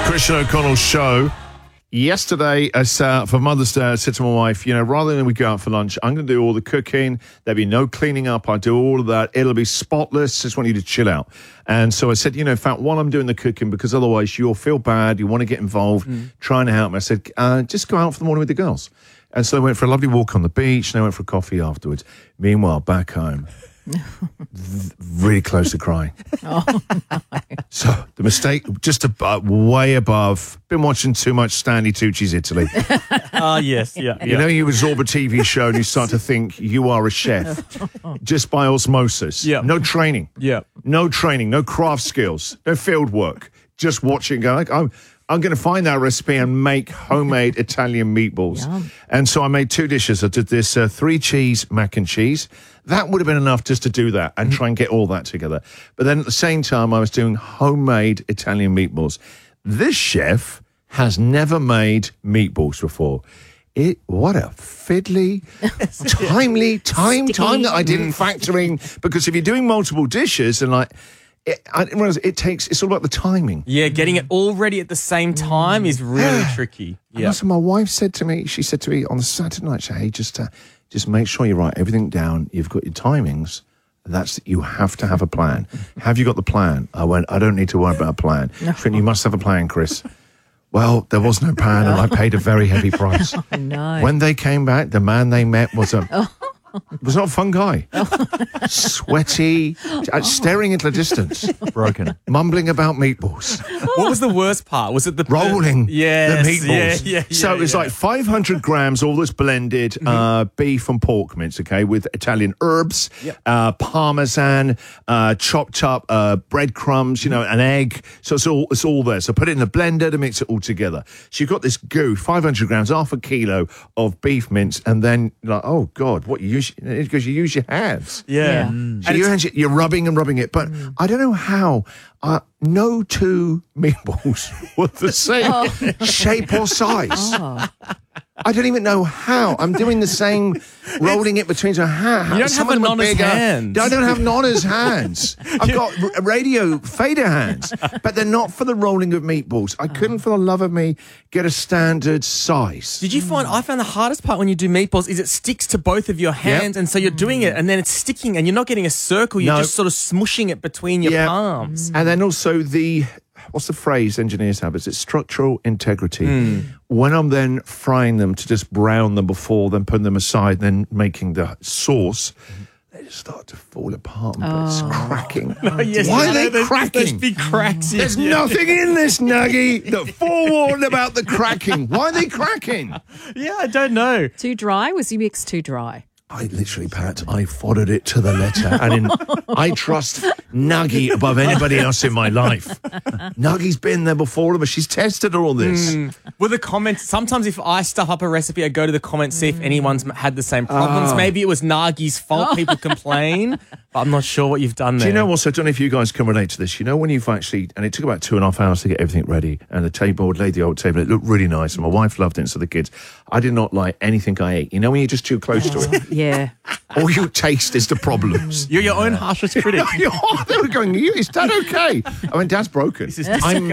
Christian O'Connell's show. Yesterday, for Mother's Day, I said to my wife, rather than we go out for lunch, I'm going to do all the cooking. There'll be no cleaning up. I do all of that. It'll be spotless. Just want you to chill out. And so I said, in fact, while I'm doing the cooking, because otherwise you'll feel bad, you want to get involved, trying to help me. I said, just go out for the morning with the girls. And so I went for a lovely walk on the beach, and I went for a coffee afterwards. Meanwhile, back home, really close to crying. Oh, no. So the mistake, just way above. Been watching too much Stanley Tucci's Italy. Yes, yeah. You absorb a TV show and you start to think you are a chef just by osmosis. Yeah. No training. Yeah. No training, no craft skills, no field work. Just watching, going, I'm going to find that recipe and make homemade Italian meatballs. Yum. And so I made two dishes. I did this 3-cheese mac and cheese. That would have been enough just to do that and try and get all that together. But then at the same time, I was doing homemade Italian meatballs. This chef has never made meatballs before. What a fiddly, time that I didn't factor in. Because if you're doing multiple dishes and I didn't realize it's all about the timing. Yeah, getting it all ready at the same time is really tricky. And that's what my wife said to me. She said to me on the Saturday night, she said, hey, just make sure you write everything down. You've got your timings. You have to have a plan. Have you got the plan? I went, I don't need to worry about a plan. No. She went, you must have a plan, Chris. Well, there was no plan, and I paid a very heavy price. Oh, no. When they came back, the man they met was was not a fun guy. Sweaty, staring into the distance. Broken. Mumbling about meatballs. What was the worst part? Was it the rolling the meatballs? Yeah, so it's like 500 grams, all this blended beef and pork mince, okay, with Italian herbs, parmesan, chopped up breadcrumbs, an egg. So it's all there. So put it in the blender to mix it all together. So you've got this goo, 500 grams, half a kilo of beef mince, and then oh God, what you use? Because you use your hands. Yeah. So you're rubbing and rubbing it. But I don't know how no two meatballs were the same shape or size. I don't even know how. I'm doing the same, rolling it between. So how? You don't have a Nonna's hands. I don't have Nonna's hands. I've got radio fader hands, but they're not for the rolling of meatballs. I couldn't, for the love of me, get a standard size. Did you find, I found the hardest part when you do meatballs is it sticks to both of your hands, and so you're doing it, and then it's sticking, and you're not getting a circle, you're just sort of smushing it between your palms. And then also what's the phrase engineers have? Is it structural integrity? When I'm then frying them to just brown them before, then putting them aside, then making the sauce, they just start to fall apart and it's cracking. Why are they cracking? There's big cracks. There's nothing in this nuggie that forewarned about the cracking. Why are they cracking? Yeah, I don't know. Too dry? Was your mix too dry? I literally, Pat, I followed it to the letter. And I trust Nuggie above anybody else in my life. Nuggie's been there before, but she's tested all this. With the comments, sometimes if I stuff up a recipe, I go to the comments, see if anyone's had the same problems. Maybe it was Nagi's fault, people complain, but I'm not sure what you've done there. Do you know what? I don't know if you guys can relate to this. When you've actually, and it took about 2.5 hours to get everything ready, and the table, laid the old table, it looked really nice, and my wife loved it, and so the kids. I did not like anything I ate. When you're just too close to it? Yeah. All you taste is the problems. You're your own harshest critic. They were going, is Dad okay? I went, Dad's broken. This is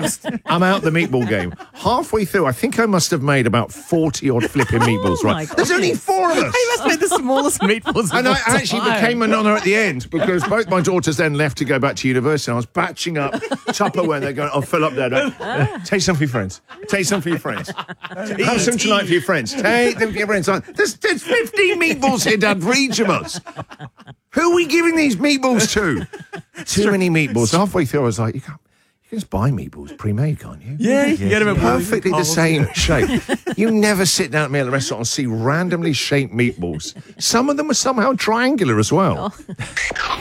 I'm out the meatball game. Halfway through, I think I must have made about 40-odd flipping meatballs, right? There's only 4 of us. He must have made the smallest meatballs. And I actually became a nonna at the end because both my daughters then left to go back to university. And I was batching up Tupperware. They're going, fill up, Dad. Take some for your friends. Take some for your friends. Have some tonight for your friends. Take them for your friends. There's 15 meatballs here, Dad, for each of us. Who are we giving these meatballs to? Too many meatballs. Halfway through, I was like, you can just buy meatballs pre-made, can't you? Yeah, you get them perfectly the same shape. You never sit down at me at a restaurant and see randomly shaped meatballs. Some of them are somehow triangular as well.